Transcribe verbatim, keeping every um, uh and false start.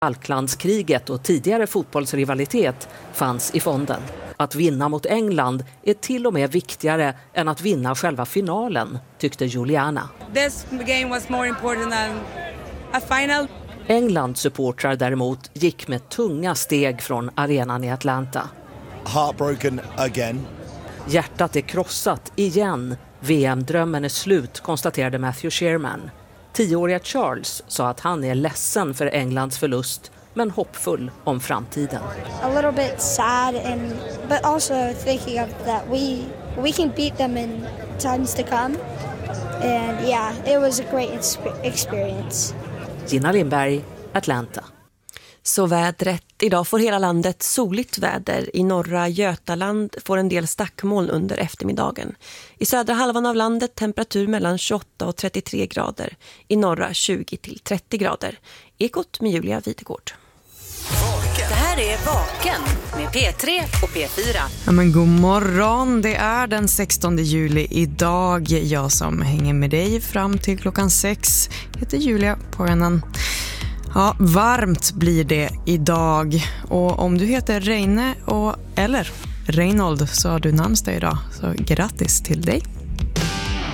Falklandskriget och tidigare fotbollsrivalitet fanns i fonden. Att vinna mot England är till och med viktigare än att vinna själva finalen, tyckte Juliana. This game was more important than a final. Englands supportrar däremot gick med tunga steg från arenan i Atlanta. Heartbroken again. Hjärtat är krossat igen. V M-drömmen är slut, konstaterade Matthew Sherman. Tioåriga Charles sa att han är ledsen för Englands förlust, men hoppfull om framtiden. A little bit sad, and but also thinking of that we we can beat them in times to come. And yeah, it was a great experience. Gina Lindberg, Atlanta. Så vädret. Idag får hela landet soligt väder. I norra Götaland får en del stackmoln under eftermiddagen. I södra halvan av landet temperatur mellan tjugoåtta och trettiotre grader. I norra tjugo till trettio grader. Ekot med Julia Videgård. Det här är Vaken med P tre och P fyra. Ja, men god morgon, det är den sextonde juli idag. Jag som hänger med dig fram till klockan sex heter Julia Pojanen. Ja, varmt blir det idag. Och om du heter Reine och, eller Reinhold så har du namnsdag idag. Så grattis till dig.